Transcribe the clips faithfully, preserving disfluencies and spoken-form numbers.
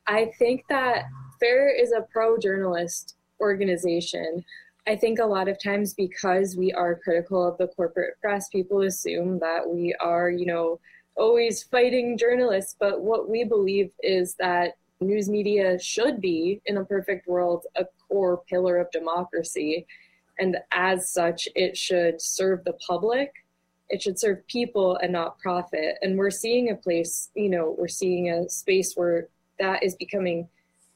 I think that FAIR is a pro-journalist organization. I think a lot of times because we are critical of the corporate press, people assume that we are, you know, always fighting journalists. But what we believe is that news media should be, in a perfect world, a core pillar of democracy. And as such, it should serve the public. It should serve people and not profit. And we're seeing a place, you know, we're seeing a space where that is becoming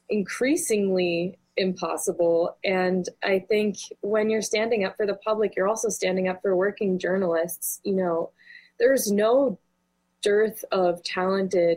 increasingly impossible. And I think when you're standing up for the public, you're also standing up for working journalists. You know, there's no dearth of talented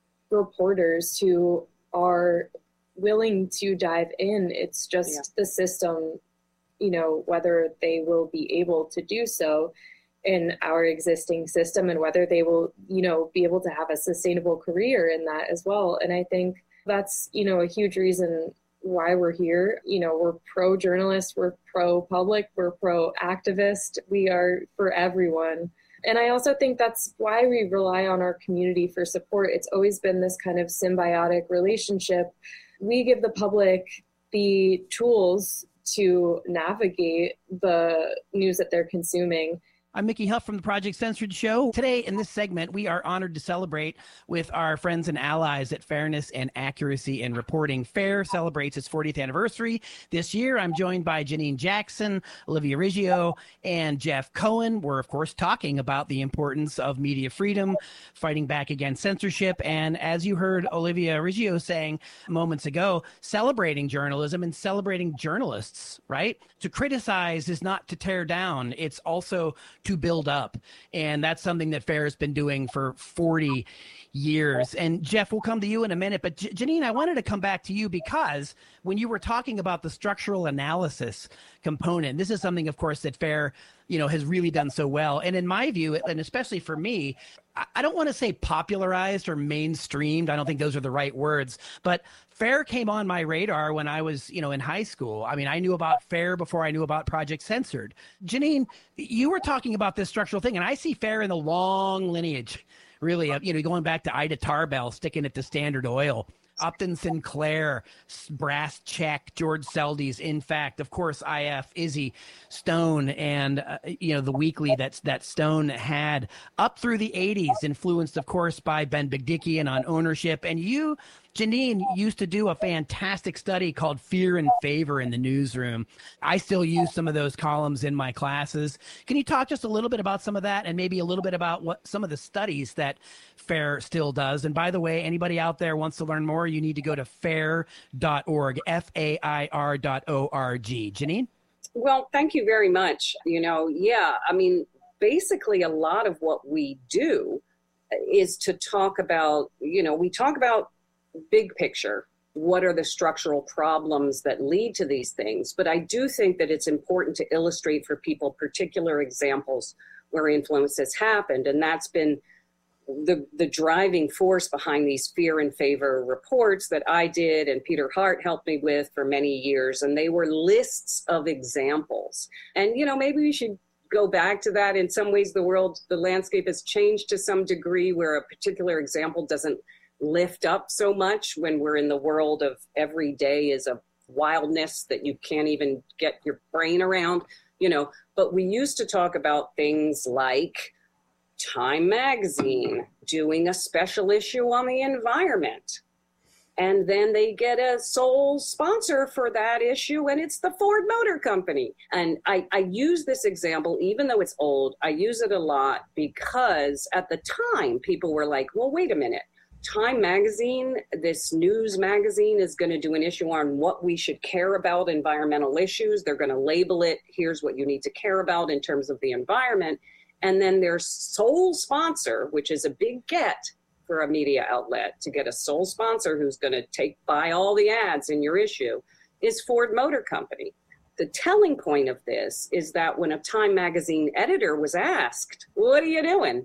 reporters who are willing to dive in. It's just yeah. the system, you know, whether they will be able to do so in our existing system and whether they will, you know, be able to have a sustainable career in that as well. And I think that's, you know, a huge reason why we're here. You know, we're pro-journalist, we're pro-public, we're pro-activist, we are for everyone. And I also think that's why we rely on our community for support. It's always been this kind of symbiotic relationship. We give the public the tools to navigate the news that they're consuming. I'm Mickey Huff from the Project Censored Show. Today in this segment, we are honored to celebrate with our friends and allies at Fairness and Accuracy in Reporting. FAIR celebrates its fortieth anniversary this year. I'm joined by Janine Jackson, Olivia Riggio, and Jeff Cohen. We're, of course, talking about the importance of media freedom, fighting back against censorship, and as you heard Olivia Riggio saying moments ago, celebrating journalism and celebrating journalists, right? To criticize is not to tear down. It's also to build up. And that's something that FAIR has been doing for forty years. And Jeff, we'll come to you in a minute. But J- Janine, I wanted to come back to you because when you were talking about the structural analysis component, this is something, of course, that FAIR, you know, has really done so well. And in my view, and especially for me, I don't want to say popularized or mainstreamed. I don't think those are the right words, but FAIR came on my radar when I was, you know, in high school. I mean, I knew about FAIR before I knew about Project Censored. Janine, you were talking about this structural thing, and I see FAIR in the long lineage, really, you know, going back to Ida Tarbell, sticking it to Standard Oil. Upton Sinclair, Brass Check, George Seldes, In Fact, of course, I F, Izzy, Stone, and, uh, you know, the weekly that's, that Stone had up through the eighties, influenced, of course, by Ben Bigdickian on ownership. And you, Janine, used to do a fantastic study called Fear and Favor in the Newsroom. I still use some of those columns in my classes. Can you talk just a little bit about some of that and maybe a little bit about what some of the studies that FAIR still does? And by the way, anybody out there wants to learn more, you need to go to fair dot org, F A I R dot O R G. Janine? Well, thank you very much. You know, yeah, I mean, basically a lot of what we do is to talk about, you know, we talk about big picture. What are the structural problems that lead to these things? But I do think that it's important to illustrate for people particular examples where influence has happened. And that's been the, the driving force behind these Fear and Favor reports that I did and Peter Hart helped me with for many years. And they were lists of examples. And, you know, maybe we should go back to that. In some ways, the world, the landscape has changed to some degree where a particular example doesn't lift up so much when we're in the world of every day is a wildness that you can't even get your brain around, you know, but we used to talk about things like Time Magazine doing a special issue on the environment. And then they get a sole sponsor for that issue, and it's the Ford Motor Company. And I, I use this example, even though it's old, I use it a lot because at the time people were like, well, wait a minute. Time Magazine, this news magazine, is going to do an issue on what we should care about, environmental issues. They're going to label it, here's what you need to care about in terms of the environment. And then their sole sponsor, which is a big get for a media outlet, to get a sole sponsor who's going to take buy all the ads in your issue, is Ford Motor Company. The telling point of this is that when a Time Magazine editor was asked, what are you doing?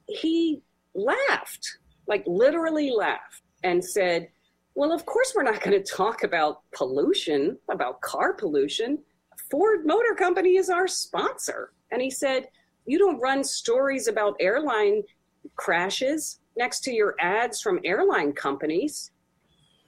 He laughed. Like literally laughed and said, well, of course, we're not going to talk about pollution, about car pollution. Ford Motor Company is our sponsor. And he said, you don't run stories about airline crashes next to your ads from airline companies.